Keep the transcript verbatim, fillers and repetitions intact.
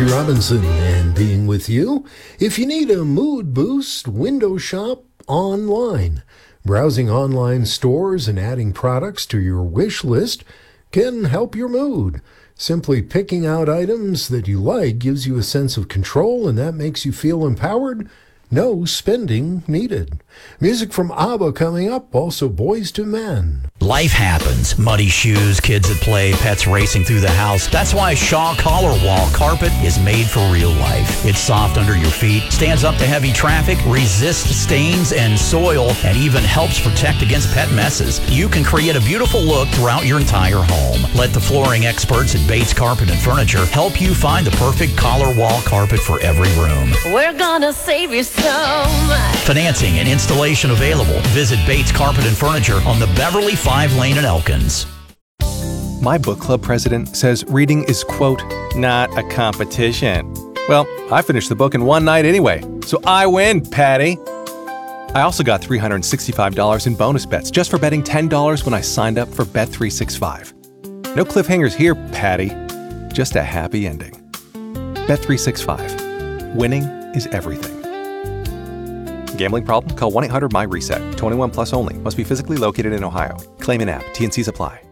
Jackie Robinson and being with you. If you need a mood boost, window shop online. Browsing online stores and adding products to your wish list can help your mood. Simply picking out items that you like gives you a sense of control, and that makes you feel empowered. No spending needed. Music from ABBA coming up, also Boys to Men. Life happens. Muddy shoes, kids at play, pets racing through the house. That's why Shaw Collar Wall Carpet is made for real life. It's soft under your feet, stands up to heavy traffic, resists stains and soil, and even helps protect against pet messes. You can create a beautiful look throughout your entire home. Let the flooring experts at Bates Carpet and Furniture help you find the perfect collar wall carpet for every room. We're gonna save you so much. Financing and installation available. Visit Bates Carpet and Furniture on the Beverly five Lane in Elkins. My book club president says reading is, quote, not a competition. Well, I finished the book in one night anyway, so I win, Patty. I also got three hundred sixty-five dollars in bonus bets just for betting ten dollars when I signed up for Bet three sixty-five. No cliffhangers here, Patty. Just a happy ending. Bet three sixty-five. Winning is everything. Gambling problem? Call one eight hundred M Y RESET. twenty-one plus only. Must be physically located in Ohio. Claim in app. T and Cs apply.